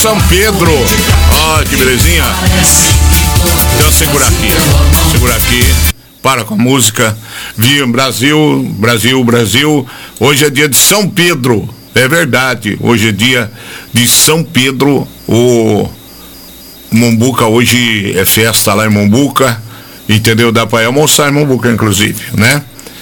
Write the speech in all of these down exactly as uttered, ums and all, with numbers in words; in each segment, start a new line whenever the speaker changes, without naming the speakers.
São Pedro. Ó, oh, que belezinha. Então segura aqui, segura aqui. Para com a música. Via Brasil, Brasil, Brasil. Hoje é dia de São Pedro. É verdade. Hoje é dia de São Pedro. O Mombuca hoje é festa lá em Mombuca. Entendeu? Dá para ir almoçar em Mombuca, inclusive, né?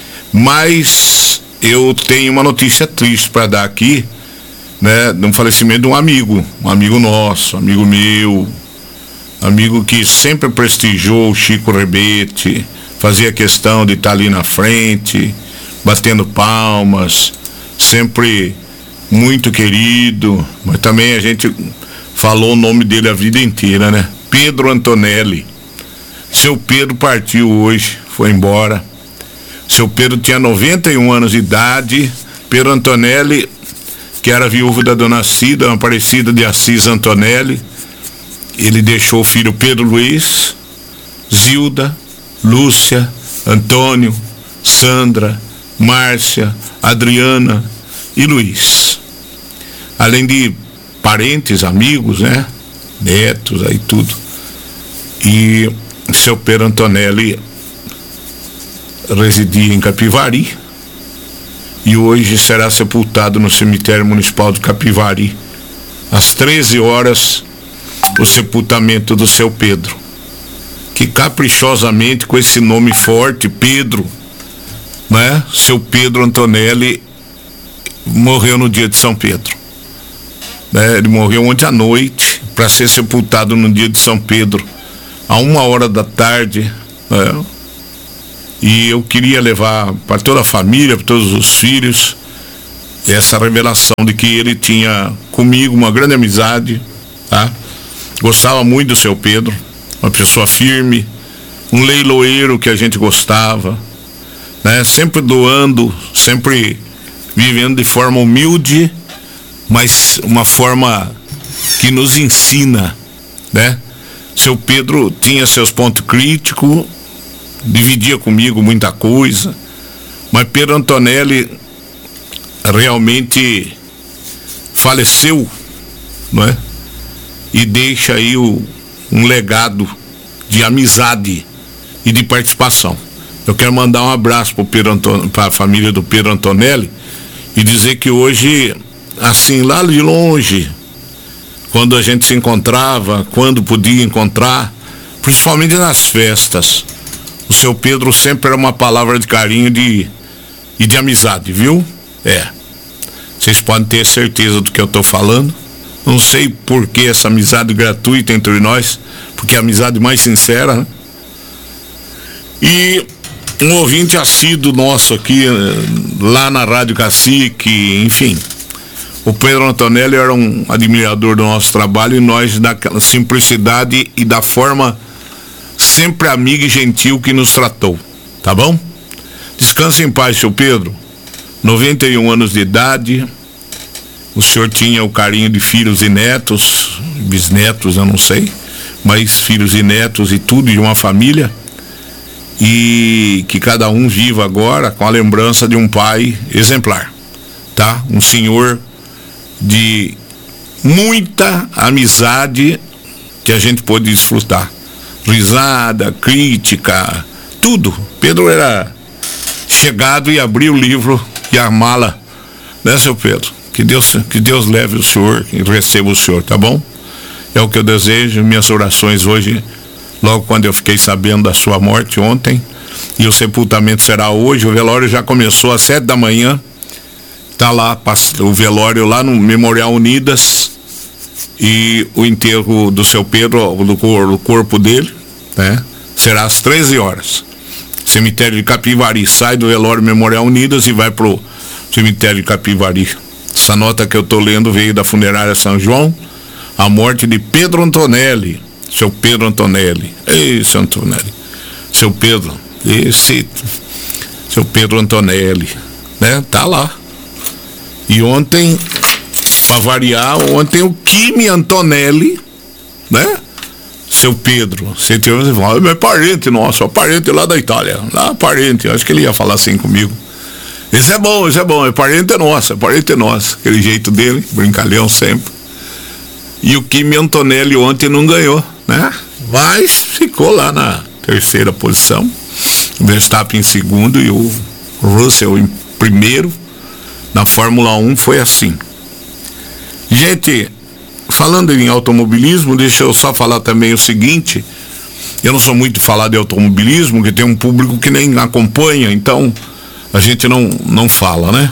Mas eu tenho uma notícia triste para dar aqui, né? De um falecimento de um amigo, um amigo nosso, amigo meu, amigo que sempre prestigiou o Chico Rebete, fazia questão de estar ali na frente, batendo palmas, sempre muito querido, mas também a gente falou o nome dele a vida inteira, né? Pedro Antonelli. Seu Pedro partiu hoje, foi embora. Seu Pedro tinha noventa e um anos de idade. Pedro Antonelli, que era viúvo da dona Cida, uma Aparecida de Assis Antonelli. Ele deixou o filho Pedro Luiz, Zilda, Lúcia, Antônio, Sandra, Márcia, Adriana e Luiz. Além de parentes, amigos, né? Netos, aí tudo. E seu Pedro Antonelli residia em Capivari e hoje será sepultado no cemitério municipal de Capivari às treze horas, o sepultamento do seu Pedro, que caprichosamente, com esse nome forte, Pedro, né? Seu Pedro Antonelli morreu no dia de São Pedro, né? Ele morreu ontem à noite para ser sepultado no dia de São Pedro a uma hora da tarde, né? E eu queria levar para toda a família, para todos os filhos, essa revelação de que ele tinha comigo uma grande amizade, tá? Gostava muito do seu Pedro, uma pessoa firme, um leiloeiro que a gente gostava, né? Sempre doando, sempre vivendo de forma humilde, mas uma forma que nos ensina, né? Seu Pedro tinha seus pontos críticos, dividia comigo muita coisa, mas Pedro Antonelli realmente faleceu, não é? E deixa aí o, um legado de amizade e de participação. Eu quero mandar um abraço para a família do Pedro Antonelli e dizer que hoje, assim, lá de longe, quando a gente se encontrava, quando podia encontrar, principalmente nas festas, o seu Pedro sempre era uma palavra de carinho de, e de amizade, viu? É. Vocês podem ter certeza do que eu estou falando. Não sei por que essa amizade gratuita entre nós, porque é a amizade mais sincera, né? E um ouvinte assíduo nosso aqui, lá na Rádio Cacique, enfim. O Pedro Antonelli era um admirador do nosso trabalho e nós, daquela simplicidade e da forma sempre amiga e gentil que nos tratou, tá bom? Descanse em paz, seu Pedro. noventa e um anos de idade. O senhor tinha o carinho de filhos e netos, bisnetos, eu não sei, mas filhos e netos e tudo, de uma família. E que cada um viva agora com a lembrança de um pai exemplar, tá? Um senhor de muita amizade que a gente pôde desfrutar. Risada, crítica, tudo. Pedro era chegado e abria o livro e a mala, né, seu Pedro? Que Deus, que Deus leve o senhor e receba o senhor, tá bom? É o que eu desejo. Minhas orações hoje, logo quando eu fiquei sabendo da sua morte ontem, e o sepultamento será hoje. O velório já começou às sete da manhã. Tá lá o velório lá no Memorial Unidas e o enterro do seu Pedro, do, cor, do corpo dele, né? Será às treze horas. Cemitério de Capivari. Sai do velório Memorial Unidas e vai pro cemitério de Capivari. Essa nota que eu tô lendo veio da funerária São João. A morte de Pedro Antonelli. Seu Pedro Antonelli. Ei, seu Antonelli. Seu Pedro. Esse. Seu Pedro Antonelli. Né? Tá lá. E ontem, para variar, ontem o Kimi Antonelli, né? Seu Pedro, você tem um é parente nosso, é parente lá da Itália, lá parente, acho que ele ia falar assim comigo. Esse é bom, esse é bom, é parente nosso, é parente nosso, aquele jeito dele, brincalhão sempre. E o Kimi Antonelli ontem não ganhou, né? Mas ficou lá na terceira posição. O Verstappen em segundo e o Russell em primeiro. Na Fórmula um foi assim. Gente, falando em automobilismo, deixa eu só falar também o seguinte. Eu não sou muito de falar de automobilismo, porque tem um público que nem acompanha, então a gente não, não fala, né?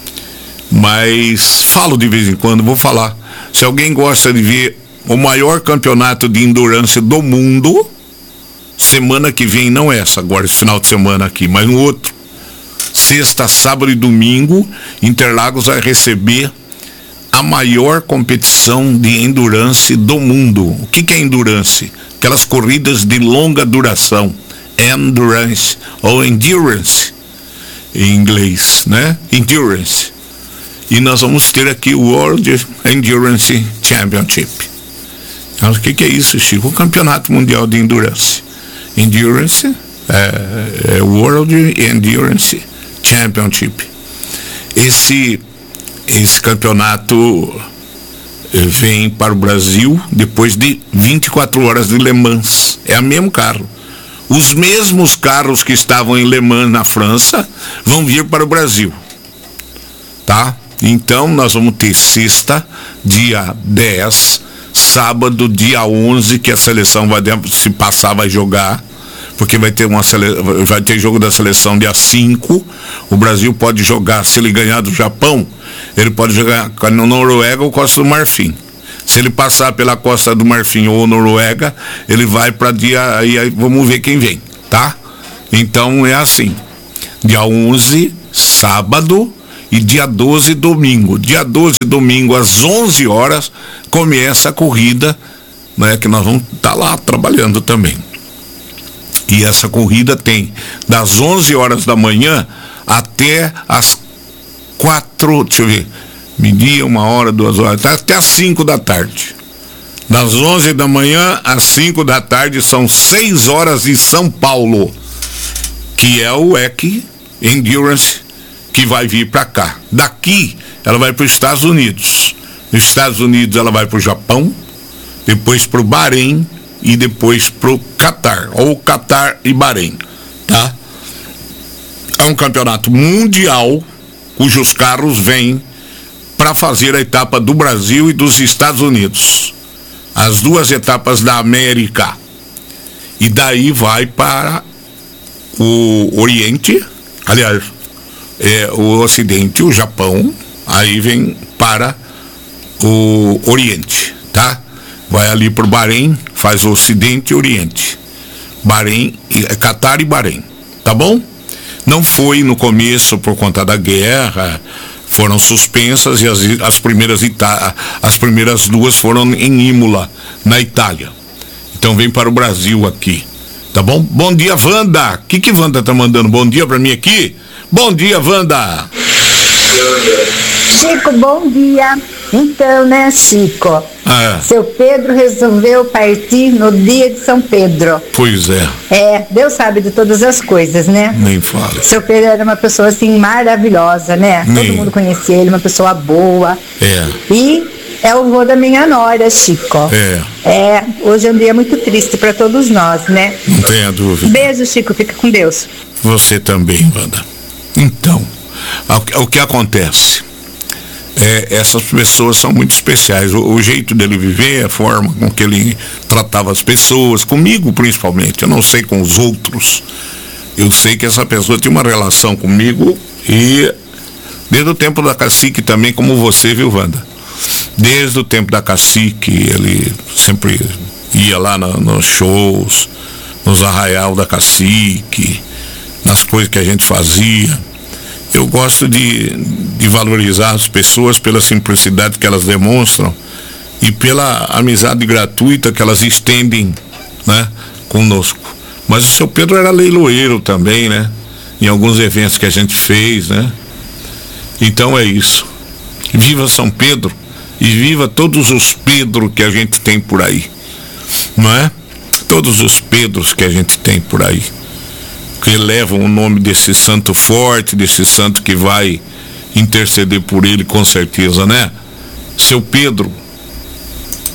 Mas falo de vez em quando, vou falar. Se alguém gosta de ver o maior campeonato de endurance do mundo, semana que vem, não essa agora, esse final de semana aqui, mas no outro, sexta, sábado e domingo, Interlagos vai receber a maior competição de endurance do mundo. O que que é endurance? Aquelas corridas de longa duração, endurance ou endurance em inglês, né? Endurance. E nós vamos ter aqui o World Endurance Championship. Então, o que que é isso, Chico? O Campeonato Mundial de Endurance. Endurance é, é World Endurance Championship. Esse esse campeonato vem para o Brasil depois de vinte e quatro horas de Le Mans. É o mesmo carro. Os mesmos carros que estavam em Le Mans na França vão vir para o Brasil, tá? Então nós vamos ter sexta, dia dez, sábado, dia onze, que a seleção vai, se passar, vai jogar, porque vai ter, uma sele... vai ter jogo da seleção dia cinco. O Brasil pode jogar, se ele ganhar do Japão, ele pode jogar com a Noruega ou Costa do Marfim. Se ele passar pela Costa do Marfim ou Noruega, ele vai para dia, aí, aí vamos ver quem vem, tá? Então é assim, dia onze, sábado, e dia doze, domingo. Dia doze, domingo, às onze horas, começa a corrida, né, que nós vamos estar tá lá trabalhando também. E essa corrida tem das onze horas da manhã até as quatro, deixa eu ver, meio-dia, uma hora, duas horas, até as cinco da tarde. Das onze da manhã às cinco da tarde são seis horas em São Paulo, que é o E C Endurance, que vai vir para cá. Daqui ela vai para os Estados Unidos. Nos Estados Unidos ela vai para o Japão, depois para o Bahrein e depois para o Catar, ou Catar e Bahrein, tá? É um campeonato mundial cujos carros vêm para fazer a etapa do Brasil e dos Estados Unidos, as duas etapas da América, e daí vai para o Oriente, aliás, é, o Ocidente, o Japão, aí vem para o Oriente, tá? Vai ali para o Bahrein, faz o Ocidente e Oriente, Bahrein, Catar e Bahrein, tá bom? Não foi no começo por conta da guerra, foram suspensas, e as, as, primeiras, Ita- as primeiras duas foram em Imola, na Itália. Então vem para o Brasil aqui, tá bom? Bom dia, Wanda. O que que Wanda tá mandando? Bom dia para mim aqui? Bom dia, Wanda.
Chico, bom dia. Então, né, Chico?
É.
Seu Pedro resolveu partir no dia de São Pedro.
Pois é.
É, Deus sabe de todas as coisas, né?
Nem fala.
Seu Pedro era uma pessoa, assim, maravilhosa, né?
Nem.
Todo mundo conhecia ele, uma pessoa boa.
É.
E é o vô da minha nora, Chico.
É.
É, hoje é um dia muito triste para todos nós, né?
Não tenha dúvida.
Beijo, Chico, fica com Deus.
Você também, Wanda. Então, o que acontece? É, essas pessoas são muito especiais. O, o jeito dele viver, a forma com que ele tratava as pessoas, comigo principalmente, eu não sei com os outros. Eu sei que essa pessoa tinha uma relação comigo, e desde o tempo da Cacique também, como você, viu, Wanda? Desde o tempo da Cacique, ele sempre ia lá na, nos shows, nos arraial da Cacique, nas coisas que a gente fazia. Eu gosto de, de valorizar as pessoas pela simplicidade que elas demonstram e pela amizade gratuita que elas estendem, né, conosco. Mas o seu Pedro era leiloeiro também, né? Em alguns eventos que a gente fez, né? Então é isso. Viva São Pedro e viva todos os Pedro que a gente tem por aí, não é? Todos os Pedros que a gente tem por aí, que levam o nome desse santo forte, desse santo que vai interceder por ele com certeza, né? Seu Pedro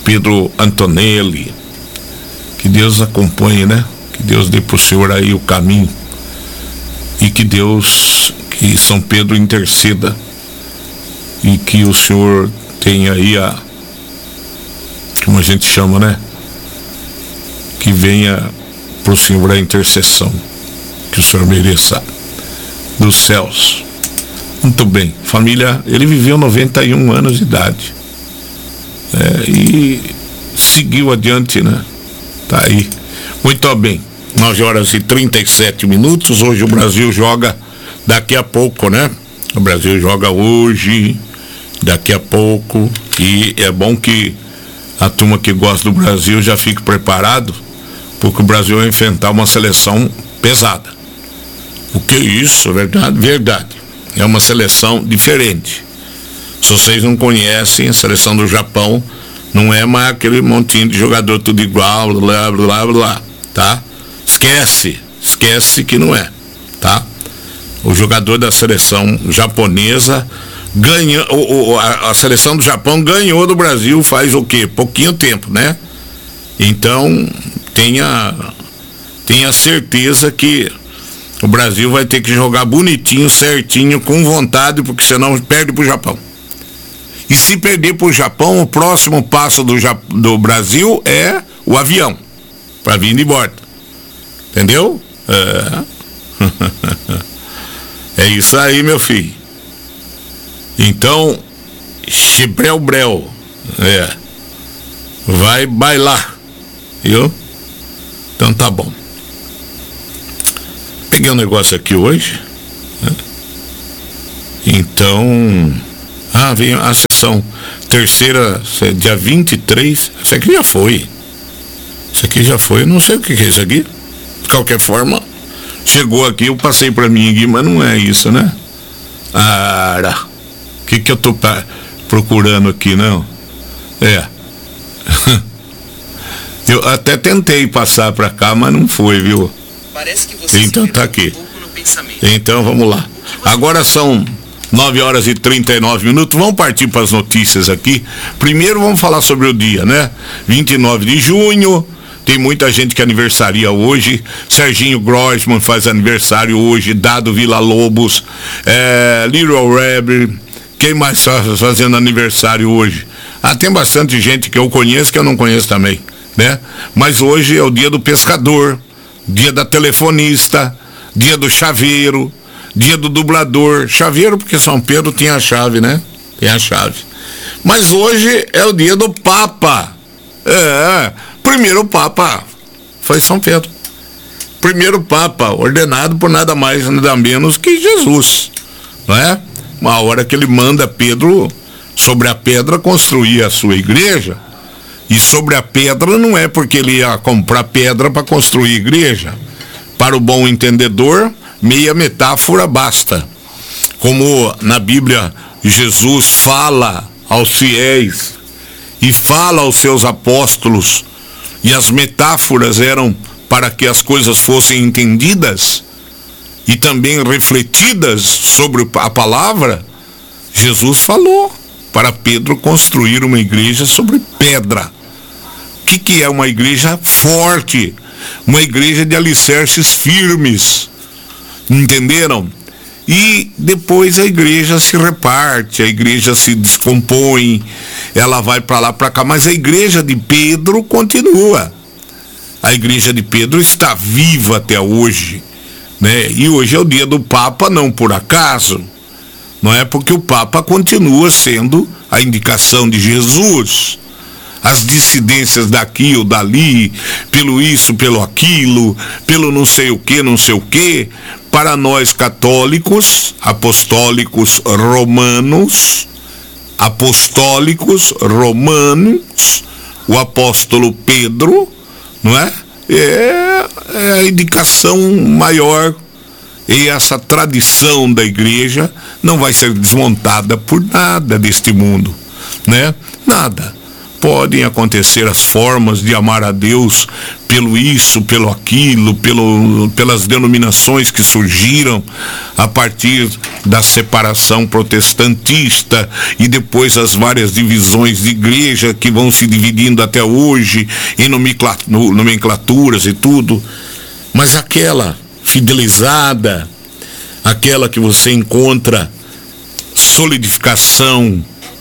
Pedro Antonelli. Que Deus acompanhe, né? Que Deus dê pro senhor aí o caminho. E que Deus, que São Pedro interceda. E que o senhor tenha aí a, como a gente chama, né? Que venha pro senhor a intercessão que o senhor mereça dos céus. Muito bem, família, ele viveu noventa e um anos de idade, é, e seguiu adiante, né? Tá aí, muito bem, nove horas e trinta e sete minutos. Hoje o Brasil joga daqui a pouco, né? O Brasil joga hoje, daqui a pouco, e é bom que a turma que gosta do Brasil já fique preparado, porque o Brasil vai enfrentar uma seleção pesada. O que é isso? Verdade? Verdade. É uma seleção diferente. Se vocês não conhecem, a seleção do Japão não é mais aquele montinho de jogador tudo igual, blá, blá, blá, blá, tá? Esquece, esquece que não é, tá? O jogador da seleção japonesa ganha, o, o, a, a seleção do Japão ganhou do Brasil faz o quê? Pouquinho tempo, né? Então, tenha, tenha certeza que o Brasil vai ter que jogar bonitinho, certinho, com vontade, porque senão perde pro Japão. E se perder pro Japão, o próximo passo do, do Brasil é o avião, para vir de volta. Entendeu? É. É isso aí, meu filho. Então, chibrel brel, é, vai bailar, viu? Então tá bom. Peguei um negócio aqui hoje, né? Então, ah, vem a sessão terceira, dia vinte e três, isso aqui já foi, isso aqui já foi, eu não sei o que é isso aqui, de qualquer forma, chegou aqui, eu passei pra mim aqui, mas não é isso, né? Ah, o que que eu tô procurando aqui, não? É, eu até tentei passar pra cá, mas não foi, viu?
Parece que você
então
se
tá aqui.
um pouco no pensamento.
Então vamos lá. Agora são nove horas e trinta e nove minutos. Vamos partir para as notícias aqui. Primeiro vamos falar sobre o dia, né? vinte e nove de junho. Tem muita gente que aniversaria hoje. Serginho Grossman faz aniversário hoje. Dado Villa-Lobos, é, Little Rabbit. Quem mais está fazendo aniversário hoje? Ah, tem bastante gente que eu conheço que eu não conheço também, né? Mas hoje é o dia do pescador, dia da telefonista, dia do chaveiro, dia do dublador. Chaveiro porque São Pedro tinha a chave, né? Tem a chave. Mas hoje é o dia do Papa. É, primeiro Papa foi São Pedro. Primeiro Papa ordenado por nada mais, nada menos que Jesus, não é? Uma hora que ele manda Pedro sobre a pedra construir a sua igreja. E sobre a pedra não é porque ele ia comprar pedra para construir igreja. Para o bom entendedor, meia metáfora basta. Como na Bíblia Jesus fala aos fiéis e fala aos seus apóstolos, e as metáforas eram para que as coisas fossem entendidas e também refletidas sobre a palavra. Jesus falou para Pedro construir uma igreja sobre pedra. O que, que é uma igreja forte? Uma igreja de alicerces firmes. Entenderam? E depois a igreja se reparte, a igreja se descompõe, ela vai para lá, para cá, mas a igreja de Pedro continua. A igreja de Pedro está viva até hoje, né? E hoje é o dia do Papa, não por acaso. Não é porque o Papa continua sendo a indicação de Jesus. As dissidências daqui ou dali, pelo isso, pelo aquilo, pelo não sei o que, não sei o que, para nós católicos, apostólicos romanos, apostólicos romanos, o apóstolo Pedro, não é? É, é a indicação maior, e essa tradição da igreja não vai ser desmontada por nada deste mundo, né? Nada. podem acontecer as formas de amar a Deus pelo isso, pelo aquilo, pelo, pelas denominações que surgiram a partir da separação protestantista e depois as várias divisões de igreja que vão se dividindo até hoje em nomenclaturas e tudo. Mas aquela fidelizada, aquela que você encontra solidificação,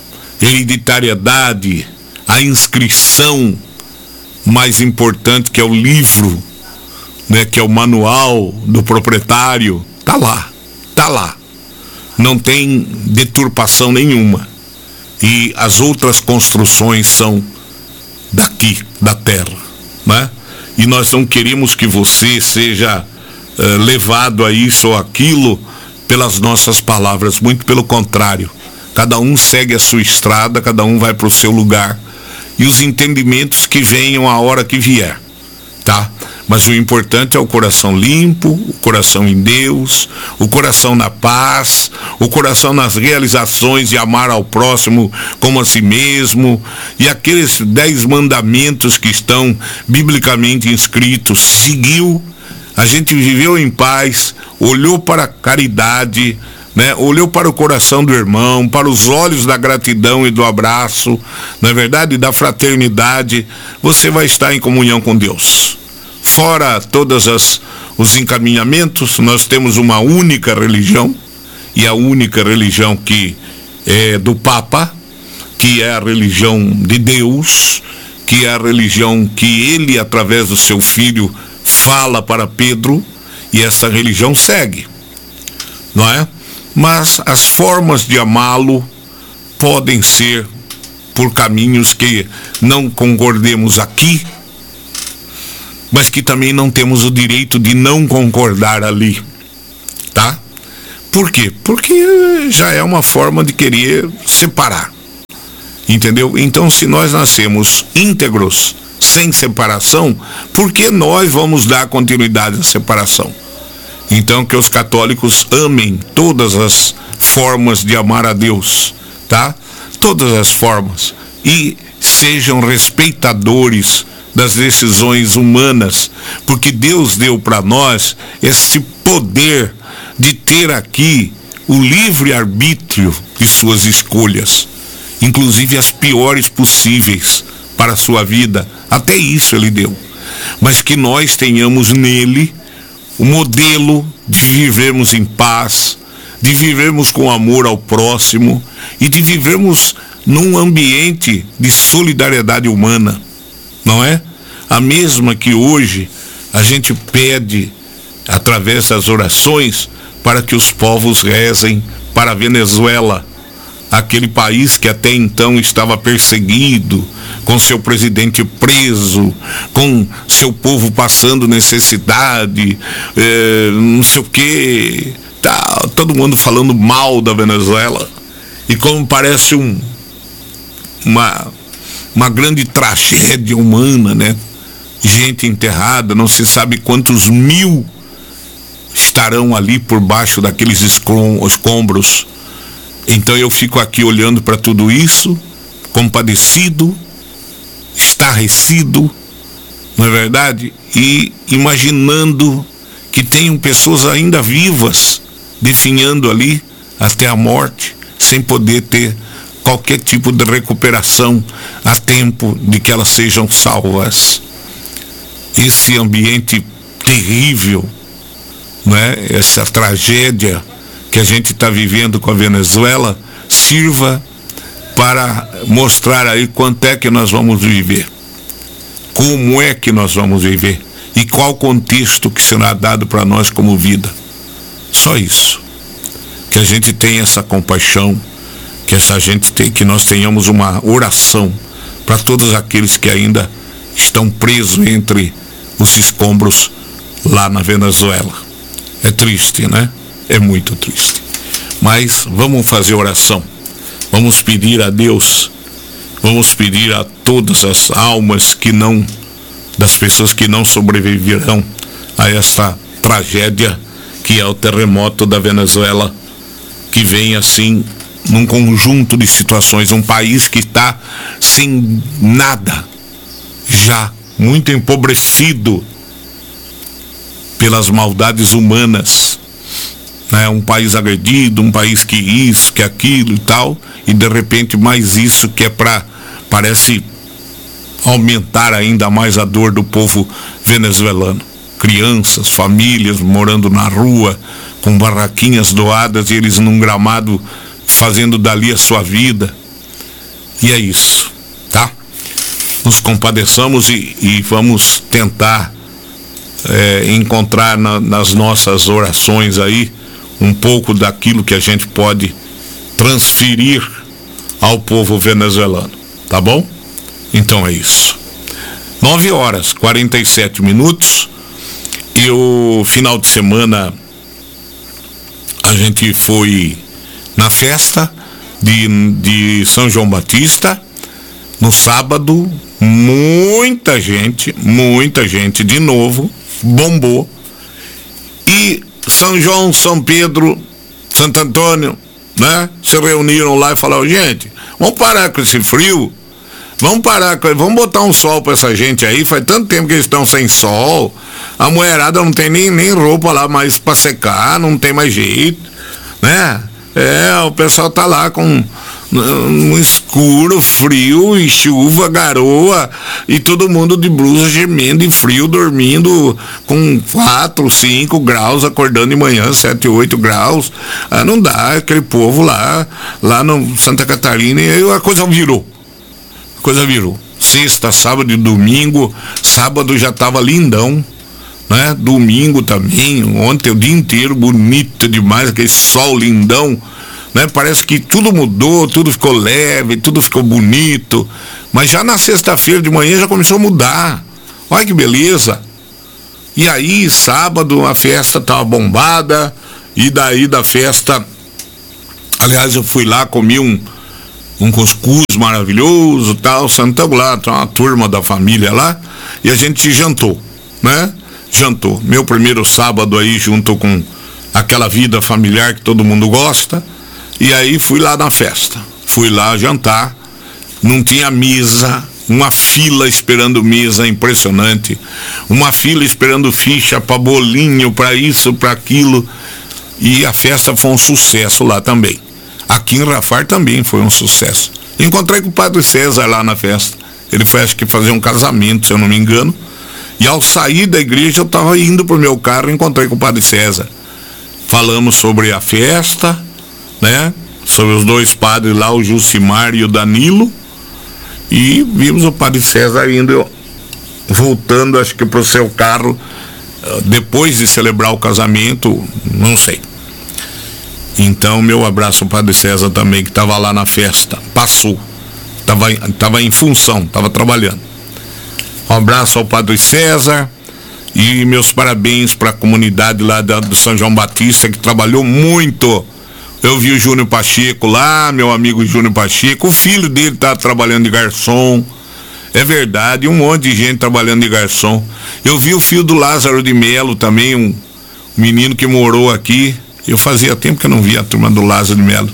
hereditariedade, a inscrição mais importante, que é o livro, né, que é o manual do proprietário, tá lá, tá lá. Não tem deturpação nenhuma. E as outras construções são daqui, da terra, né? E nós não queremos que você seja uh, levado a isso ou aquilo pelas nossas palavras, muito pelo contrário. Cada um segue a sua estrada, cada um vai para o seu lugar. E os entendimentos que venham a hora que vier, tá? Mas o importante é o coração limpo, o coração em Deus, o coração na paz, o coração nas realizações de amar ao próximo como a si mesmo, e aqueles dez mandamentos que estão biblicamente inscritos. Seguiu, a gente viveu em paz, olhou para a caridade, né? Olhou para o coração do irmão, para os olhos da gratidão e do abraço, na verdade, da fraternidade, você vai estar em comunhão com Deus. Fora todos as, os encaminhamentos, nós temos uma única religião, e a única religião que é do Papa, que é a religião de Deus, que é a religião que ele, através do seu filho, fala para Pedro, e essa religião segue, não é? Mas as formas de amá-lo podem ser por caminhos que não concordemos aqui, mas que também não temos o direito de não concordar ali, tá? Por quê? Porque já é uma forma de querer separar, entendeu? Então, se nós nascemos íntegros, sem separação, por que nós vamos dar continuidade à separação? Então, que os católicos amem todas as formas de amar a Deus, tá? Todas as formas. E sejam respeitadores das decisões humanas, porque Deus deu para nós esse poder de ter aqui o livre-arbítrio de suas escolhas, inclusive as piores possíveis para a sua vida. Até isso Ele deu. Mas que nós tenhamos nele o modelo de vivermos em paz, de vivermos com amor ao próximo e de vivermos num ambiente de solidariedade humana, não é? A mesma que hoje a gente pede, através das orações, para que os povos rezem para a Venezuela, aquele país que até então estava perseguido, com seu presidente preso, com seu povo passando necessidade, é, não sei o quê, tá, todo mundo falando mal da Venezuela, e como parece um, uma, uma grande tragédia humana, né? Gente enterrada, não se sabe quantos mil estarão ali por baixo daqueles escombros. Então eu fico aqui olhando para tudo isso, compadecido, estarrecido, não é verdade? E imaginando que tenham pessoas ainda vivas, definhando ali até a morte, sem poder ter qualquer tipo de recuperação a tempo de que elas sejam salvas. Esse ambiente terrível, né? Essa tragédia que a gente está vivendo com a Venezuela, sirva para mostrar aí quanto é que nós vamos viver, como é que nós vamos viver e qual contexto que será dado para nós como vida. Só isso. Que a gente tenha essa compaixão, que essa gente tem, que nós tenhamos uma oração para todos aqueles que ainda estão presos entre os escombros lá na Venezuela. É triste, né? É muito triste. Mas vamos fazer oração. Vamos pedir a Deus, vamos pedir a todas as almas que não, das pessoas que não sobreviverão a essa tragédia que é o terremoto da Venezuela, que vem assim num conjunto de situações, um país que está sem nada, já muito empobrecido pelas maldades humanas, né? Um país agredido, um país que isso, que aquilo e tal, e de repente mais isso que é para, parece aumentar ainda mais a dor do povo venezuelano. Crianças, famílias morando na rua, com barraquinhas doadas, e eles num gramado fazendo dali a sua vida. E é isso, tá? Nos compadeçamos e, e vamos tentar é, encontrar na, nas nossas orações aí um pouco daquilo que a gente pode transferir ao povo venezuelano, tá bom? Então é isso. nove horas, quarenta e sete minutos. E o final de semana a gente foi na festa de, de São João Batista. No sábado, muita gente, muita gente, de novo, bombou. E São João, São Pedro, Santo Antônio, né? Se reuniram lá e falaram, gente, vamos parar com esse frio. Vamos parar, vamos botar um sol pra essa gente aí, faz tanto tempo que eles estão sem sol, a mulherada não tem nem, nem roupa lá mais pra secar, não tem mais jeito, né? É, o pessoal tá lá com um escuro, frio e chuva, garoa, e todo mundo de blusa gemendo e frio, dormindo com quatro, cinco graus, acordando de manhã, sete, oito graus. Ah, não dá, aquele povo lá, lá no Santa Catarina, e aí a coisa virou. Coisa virou. Sexta, sábado e domingo. Sábado já tava lindão, né? Domingo também. Ontem o dia inteiro bonito demais, aquele sol lindão, né? Parece que tudo mudou, tudo ficou leve, tudo ficou bonito. Mas já na sexta-feira de manhã já começou a mudar. Olha que beleza. E aí, sábado, a festa tava bombada. E daí da festa, aliás, eu fui lá, comi um um cuscuz maravilhoso, tal, Santa lá, tá uma turma da família lá, e a gente jantou, né? Jantou. Meu primeiro sábado aí, junto com aquela vida familiar que todo mundo gosta, e aí fui lá na festa. Fui lá jantar, não tinha mesa, uma fila esperando mesa impressionante, uma fila esperando ficha para bolinho, para isso, para aquilo, e a festa foi um sucesso lá também. Aqui em Rafar também foi um sucesso. Encontrei com o Padre César lá na festa. Ele foi, acho que, fazer um casamento, se eu não me engano. E ao sair da igreja, eu estava indo pro meu carro e encontrei com o Padre César. Falamos sobre a festa, né? Sobre os dois padres lá, o Jucimar e o Danilo. E vimos o Padre César indo, voltando, acho que pro seu carro, depois de celebrar o casamento, não sei. Então, meu abraço ao Padre César também, que estava lá na festa. Passou. Estava tava em função, estava trabalhando. Um abraço ao Padre César e meus parabéns para a comunidade lá da, do São João Batista, que trabalhou muito. Eu vi o Júnior Pacheco lá, meu amigo Júnior Pacheco. O filho dele está trabalhando de garçom. É verdade, um monte de gente trabalhando de garçom. Eu vi o filho do Lázaro de Melo também, um menino que morou aqui. Eu fazia tempo que eu não via a turma do Lázaro de Melo.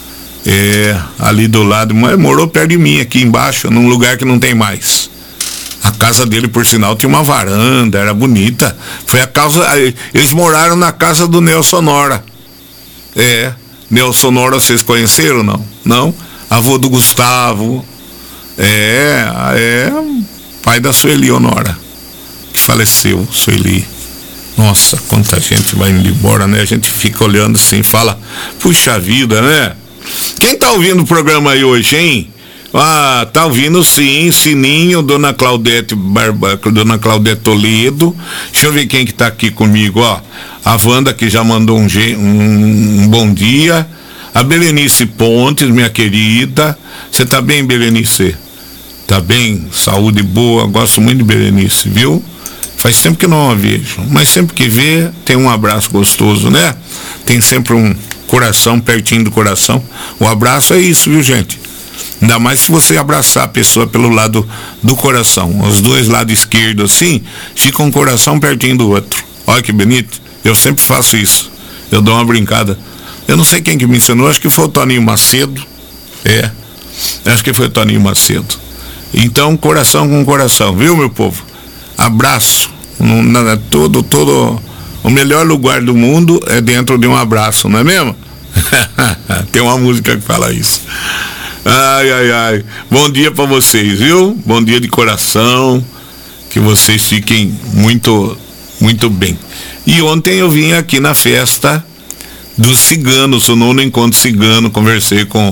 É, ali do lado, mas morou perto de mim, aqui embaixo, num lugar que não tem mais. A casa dele, por sinal, tinha uma varanda, era bonita. Foi a causa, eles moraram na casa do Nelson Nora. É, Nelson Nora, vocês conheceram, não? Não? Avô do Gustavo. É, é, pai da Sueli Honora, que faleceu, Sueli. Nossa, quanta gente vai indo embora, né? A gente fica olhando assim, fala, puxa vida, né? Quem tá ouvindo o programa aí hoje, hein? Ah, tá ouvindo sim, Sininho, Dona Claudete Barba, Dona Claudete Toledo. Deixa eu ver quem que tá aqui comigo, ó. A Wanda, que já mandou um, um, um bom dia. A Berenice Pontes, minha querida. Você tá bem, Berenice? Tá bem? Saúde boa, gosto muito de Berenice, viu? Faz tempo que não a vejo, mas sempre que vê, tem um abraço gostoso, né? Tem sempre um coração pertinho do coração. O abraço é isso, viu, gente? Ainda mais se você abraçar a pessoa pelo lado do coração. Os dois lados esquerdos assim, fica um coração pertinho do outro. Olha que bonito. Eu sempre faço isso. Eu dou uma brincada Eu não sei quem que me ensinou, acho que foi o Toninho Macedo. É, acho que foi o Toninho Macedo. Então, coração com coração, viu, meu povo? Abraço. Não, não, todo, todo, o melhor lugar do mundo é dentro de um abraço, não é mesmo? Tem uma música que fala isso. Ai, ai, ai. Bom dia pra vocês, viu? Bom dia de coração. Que vocês fiquem muito, muito bem. E ontem eu vim aqui na festa dos ciganos, o nono encontro cigano, conversei com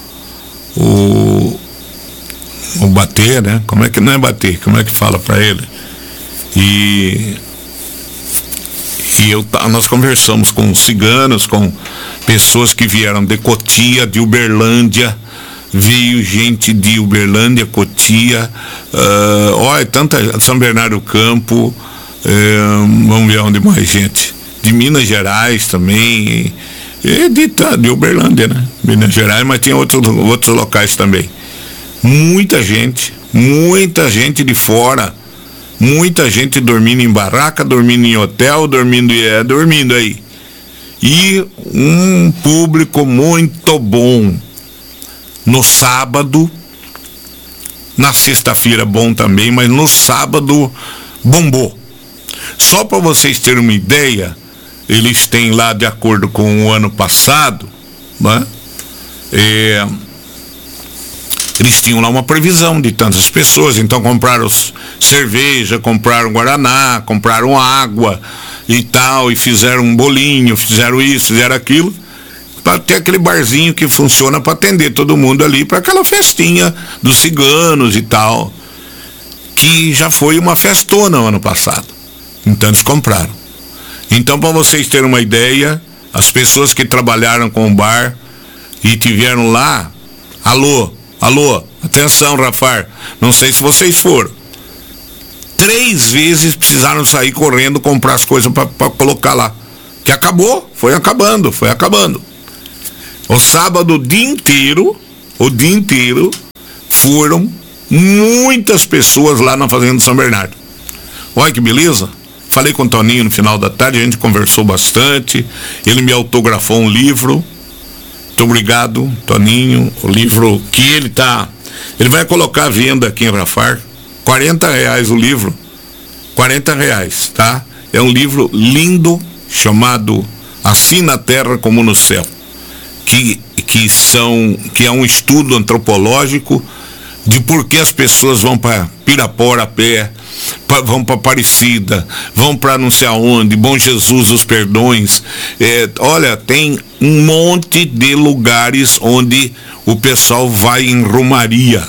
o o Bater, né? Como é que não é Bater? Como é que fala pra ele? E e eu, nós conversamos com ciganos, com pessoas que vieram de Cotia, de Uberlândia, veio gente de Uberlândia, Cotia, uh, olha, tanta, São Bernardo do Campo, uh, vamos ver onde mais gente, de Minas Gerais também, e de, de Uberlândia, né? Minas Gerais, mas tinha outros, outros locais também. Muita gente, muita gente de fora, muita gente dormindo em barraca, dormindo em hotel, dormindo, é, dormindo aí. E um público muito bom. No sábado, na sexta-feira bom também, mas no sábado bombou. Só para vocês terem uma ideia, eles têm lá, de acordo com o ano passado, né? É, eles tinham lá uma previsão de tantas pessoas, então compraram cerveja, compraram guaraná, compraram água e tal, e fizeram um bolinho, fizeram isso, fizeram aquilo, para ter aquele barzinho que funciona para atender todo mundo ali, para aquela festinha dos ciganos e tal, que já foi uma festona no ano passado. Então eles compraram. Então, para vocês terem uma ideia, as pessoas que trabalharam com o bar e tiveram lá, alô, alô, atenção, Rafar, não sei se vocês foram, três vezes precisaram sair correndo comprar as coisas para colocar lá, que acabou, foi acabando, foi acabando. O sábado, o dia inteiro, o dia inteiro, foram muitas pessoas lá na Fazenda de São Bernardo. Olha que beleza. Falei com o Toninho no final da tarde, a gente conversou bastante, ele me autografou um livro. Muito obrigado, Toninho. O livro que ele tá, ele vai colocar à venda aqui em Rafar, quarenta reais o livro, quarenta reais, tá? É um livro lindo, chamado Assim na Terra como no Céu, que, que, são, que é um estudo antropológico de por que as pessoas vão para Pirapora a pé, pra, vão para Aparecida, vão para não sei aonde, Bom Jesus dos Perdões. É, olha, tem um monte de lugares onde o pessoal vai em romaria.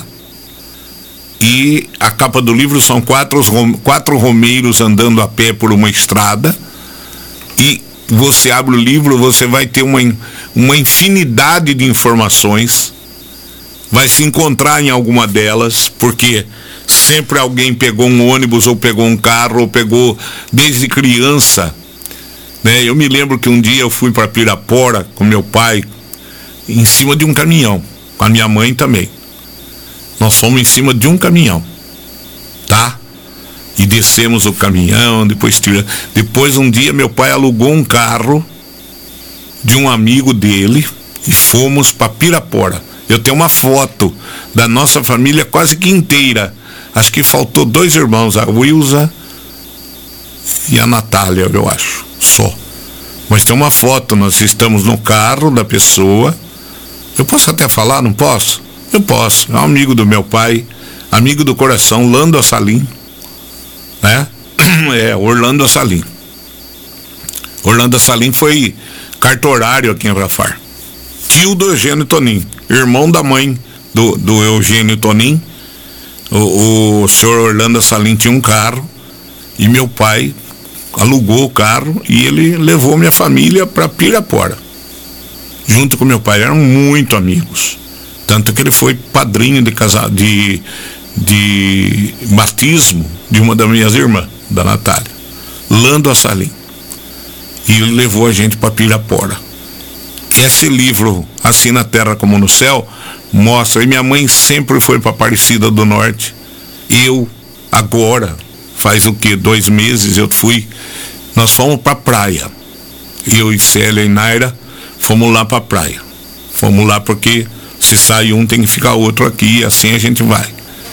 E a capa do livro são quatro, quatro romeiros andando a pé por uma estrada. E você abre o livro, você vai ter uma, uma infinidade de informações. Vai se encontrar em alguma delas, porque sempre alguém pegou um ônibus, ou pegou um carro, ou pegou desde criança, né? Eu me lembro que um dia eu fui para Pirapora com meu pai, em cima de um caminhão, com a minha mãe também. Nós fomos em cima de um caminhão, tá? E descemos o caminhão, depois tira... depois um dia meu pai alugou um carro de um amigo dele e fomos para Pirapora. Eu tenho uma foto da nossa família quase que inteira. Acho que faltou dois irmãos, a Wilza e a Natália, eu acho, só. Mas tem uma foto, nós estamos no carro da pessoa. Eu posso até falar, não posso? Eu posso. É um amigo do meu pai, amigo do coração, Orlando Assalim, né? É, Orlando Assalim. Orlando Assalim foi cartorário aqui em Rafar. Tio do Eugênio Tonin, irmão da mãe do, do Eugênio Tonin. O, o senhor Orlando Assalim tinha um carro e meu pai alugou o carro e ele levou minha família para Pirapora, junto com meu pai. Eram muito amigos, tanto que ele foi padrinho de casal, de, de batismo de uma das minhas irmãs, da Natália, Lando Assalim, e ele levou a gente para Pirapora. Esse livro, Assim na Terra como no Céu, mostra. E minha mãe sempre foi para Aparecida do Norte. Eu, agora, faz o que? Dois meses eu fui. Nós fomos para a praia. Eu e Célia e Naira fomos lá pra praia. Fomos lá porque se sai um tem que ficar outro aqui, e assim a gente vai.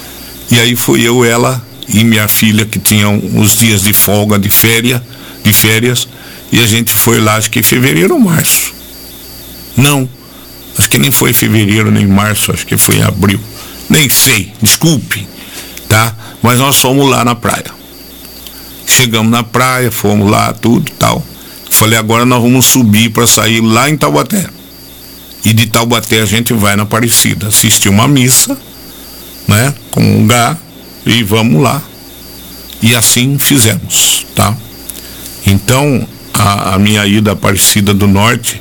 E aí fui eu, ela e minha filha, que tinham os dias de folga, de férias, de férias, e a gente foi lá, acho que em fevereiro ou março. Não, acho que nem foi fevereiro nem março, acho que foi em abril. Nem sei, desculpe, tá? Mas nós fomos lá na praia. Chegamos na praia, fomos lá, tudo e tal. Falei, agora nós vamos subir para sair lá em Taubaté. E de Taubaté a gente vai na Aparecida, assistir uma missa, né? Comungar e vamos lá. E assim fizemos, tá? Então, a, a minha ida à Aparecida do Norte,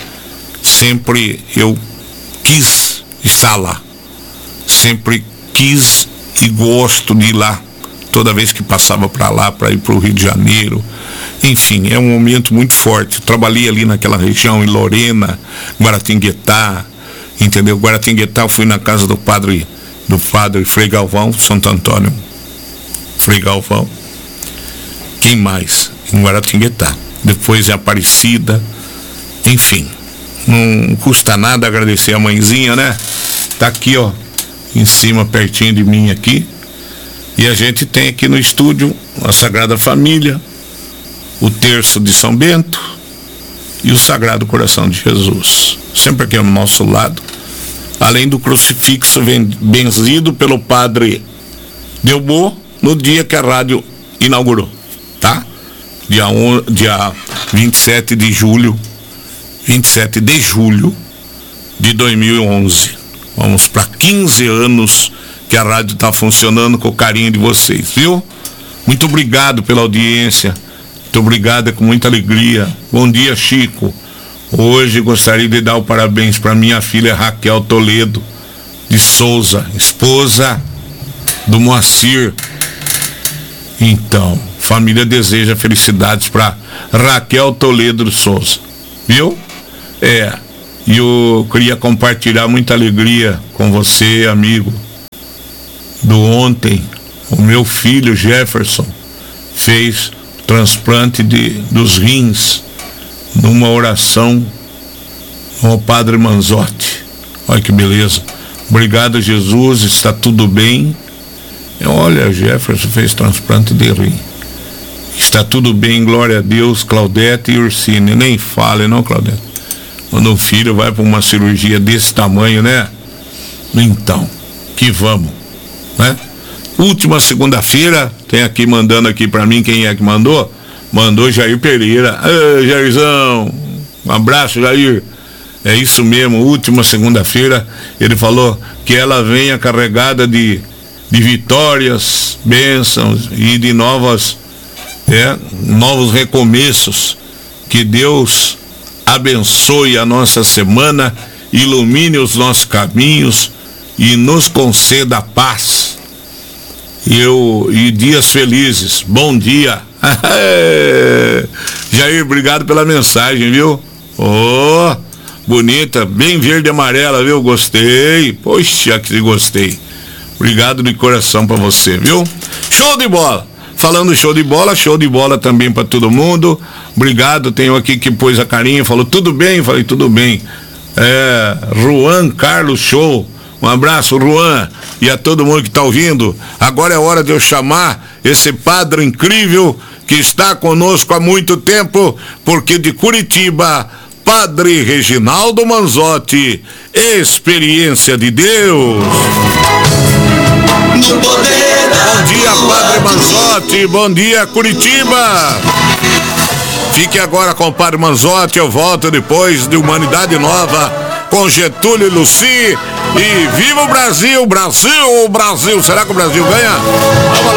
sempre eu quis estar lá. Sempre quis e gosto de ir lá. Toda vez que passava para lá, para ir para o Rio de Janeiro. Enfim, é um momento muito forte. Trabalhei ali naquela região, em Lorena, Guaratinguetá, entendeu? Guaratinguetá, eu fui na casa do padre, do padre Frei Galvão, Santo Antônio, Frei Galvão. Quem mais? Em Guaratinguetá. Depois é Aparecida. Enfim, não custa nada agradecer a mãezinha, né? Tá aqui, ó, em cima, pertinho de mim aqui. E a gente tem aqui no estúdio a Sagrada Família, o Terço de São Bento e o Sagrado Coração de Jesus. Sempre aqui ao nosso lado. Além do crucifixo benzido pelo padre Delbo no dia que a rádio inaugurou, tá? Dia, on, dia vinte e sete de julho, vinte e sete de julho de dois mil e onze. Vamos para quinze anos que a rádio está funcionando com o carinho de vocês, viu? Muito obrigado pela audiência, muito obrigado, é com muita alegria. Bom dia, Chico. Hoje gostaria de dar o parabéns para minha filha Raquel Toledo de Souza, esposa do Moacir. Então, família deseja felicidades para Raquel Toledo de Souza, viu? É, e eu queria compartilhar muita alegria com você, amigo. Do ontem, o meu filho Jefferson fez transplante de, dos rins numa oração ao Padre Manzotti. Olha que beleza. Obrigado, Jesus, está tudo bem. Olha, Jefferson fez transplante de rim. Está tudo bem, glória a Deus, Claudete e Ursine. Nem fale, não, Claudete? Quando um filho vai para uma cirurgia desse tamanho, né? Então, que vamos. Né? Última segunda-feira, tem aqui mandando aqui para mim quem é que mandou? Mandou Jair Pereira. Ei, Jairzão, um abraço, Jair. É isso mesmo, última segunda-feira ele falou que ela venha carregada de, de vitórias, bênçãos e de novas, é, novos recomeços. Que Deus abençoe a nossa semana, ilumine os nossos caminhos e nos conceda a paz. Eu, e dias felizes. Bom dia. Jair, obrigado pela mensagem, viu? Oh, bonita, bem verde e amarela, viu? Gostei. Poxa, que gostei. Obrigado de coração pra você, viu? Show de bola. Falando show de bola, show de bola também pra todo mundo. Obrigado, tenho aqui que pôs a carinha, falou tudo bem? Falei tudo bem. É, Juan Carlos Show. Um abraço, Juan, e a todo mundo que está ouvindo. Agora é hora de eu chamar esse padre incrível que está conosco há muito tempo, porque de Curitiba, Padre Reginaldo Manzotti, experiência de Deus. Bom dia, Padre Manzotti, bom dia, Curitiba. Fique agora com o Padre Manzotti, eu volto depois de Humanidade Nova, com Getúlio e Luci. E viva o Brasil, Brasil, Brasil. Será que o Brasil ganha? Vamos lá.